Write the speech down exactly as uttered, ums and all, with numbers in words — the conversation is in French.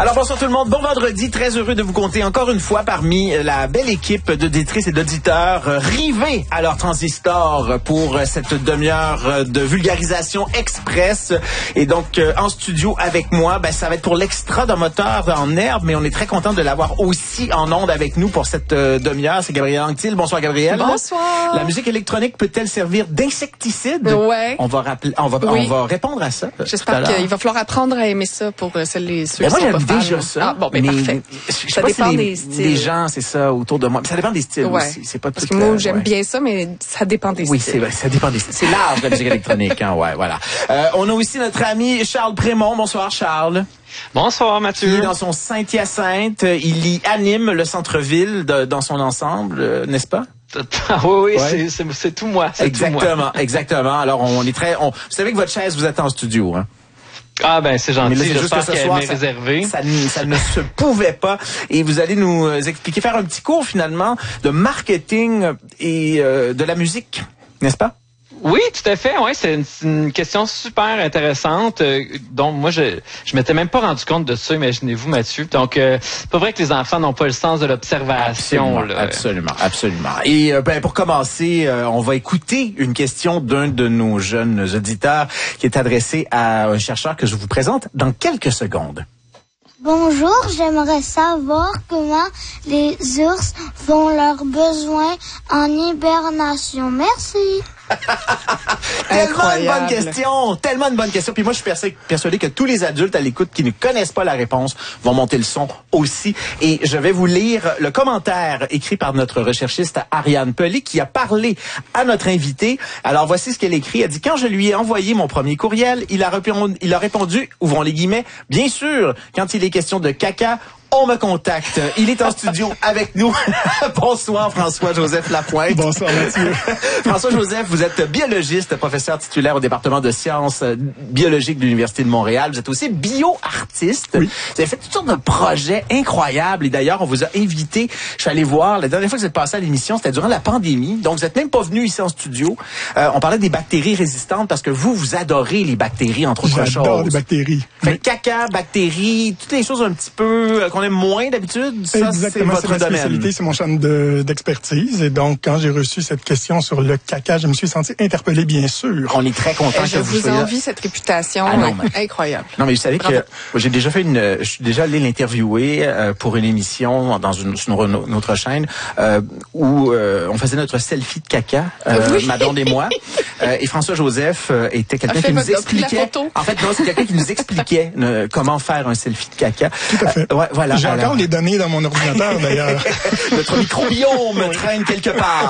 Alors bonsoir tout le monde, bon vendredi, très heureux de vous compter encore une fois parmi la belle équipe d'auditrices et d'auditeurs rivés à leur transistor pour cette demi-heure de vulgarisation express. Et donc en studio avec moi, ben, ça va être pour l'extra d'un moteur en herbe, mais on est très content de l'avoir aussi en onde avec nous pour cette demi-heure. C'est Gabrielle Anctil. Bonsoir Gabrielle. Bonsoir. La musique électronique peut-elle servir d'insecticide? Ouais. On va rappeler, on va, oui. on va répondre à ça. J'espère qu'il va falloir apprendre à aimer ça pour celles et ceux ben qui moi, sont pas fans. Déjà ça, ah, bon, ben mais parfait. Je sais ça pas dépend si les, des styles. Les gens, c'est ça, autour de moi. Ça dépend des styles ouais. aussi. C'est pas Parce tout, que moi, euh, j'aime ouais. bien ça, mais ça dépend des oui, styles. Oui, c'est ça dépend des styles. C'est large, la musique électronique. Hein, ouais, voilà. Euh, on a aussi notre ami Charles Prémont. Bonsoir, Charles. Bonsoir, Mathieu. Il est dans son Saint-Hyacinthe. Il y anime le centre-ville de, dans son ensemble, euh, n'est-ce pas? oui, oui, ouais. c'est, c'est tout moi. C'est exactement, tout moi. exactement. Alors, on est très... On, vous savez que votre chaise, vous êtes en studio, hein? Ah ben c'est gentil, mais là, c'est j'espère juste que ce qu'elle soir, m'est ça, réservée. Ça, ça ne se pouvait pas. Et vous allez nous expliquer, faire un petit cours finalement de marketing et euh, de la musique, n'est-ce pas? Oui, tout à fait. Ouais, c'est une, une question super intéressante. Euh, dont moi, je je m'étais même pas rendu compte de ça. Imaginez-vous, Mathieu. Donc, euh, c'est pas vrai que les enfants n'ont pas le sens de l'observation. Absolument, là. absolument, absolument. Et euh, ben pour commencer, euh, on va écouter une question d'un de nos jeunes auditeurs qui est adressée à un chercheur que je vous présente dans quelques secondes. Bonjour, j'aimerais savoir comment les ours font leurs besoins en hibernation. Merci. Tellement une bonne question, tellement une bonne question. Puis moi, je suis persuadé, persuadé que tous les adultes à l'écoute qui ne connaissent pas la réponse vont monter le son aussi. Et je vais vous lire le commentaire écrit par notre recherchiste Ariane Pelé qui a parlé à notre invité. Alors voici ce qu'elle écrit. Elle dit: quand je lui ai envoyé mon premier courriel, il a répondu, il a répondu, ouvrons les guillemets, bien sûr, quand il est question de caca, on me contacte. Il est en studio avec nous. Bonsoir François-Joseph Lapointe. Bonsoir Mathieu. François-Joseph, vous êtes biologiste, professeur titulaire au département de sciences biologiques de l'Université de Montréal. Vous êtes aussi bio-artiste. Oui. Vous avez fait toutes sortes de projets incroyables. Et d'ailleurs, on vous a invité. Je suis allé voir, la dernière fois que vous êtes passé à l'émission, c'était durant la pandémie. Donc, vous n'êtes même pas venu ici en studio. Euh, on parlait des bactéries résistantes parce que vous, vous adorez les bactéries, entre autres choses. J'adore les bactéries. Fait Mais... caca, bactéries, toutes les choses un petit peu euh, qu'on aime moins d'habitude. Ça, exactement, c'est votre c'est ma domaine. spécialité, c'est mon champ de, d'expertise. Et donc, quand j'ai reçu cette question sur le caca, je me suis senti interpellé, bien sûr. On est très content que je vous, vous soyez envie cette réputation ah non, mais... incroyable. Non, mais vous savez Bravo. que j'ai déjà fait une, je suis déjà allé l'interviewer euh, pour une émission dans une sur notre chaîne euh, où euh, on faisait notre selfie de caca, euh, oui. ma blonde et moi. Euh, et François Joseph euh, était quelqu'un qui nous expliquait. En fait, non, c'est quelqu'un qui nous expliquait euh, comment faire un selfie de caca. Tout à fait. Euh, ouais, voilà. J'ai alors... encore les données dans mon ordinateur d'ailleurs. Notre microbiome traîne quelque part.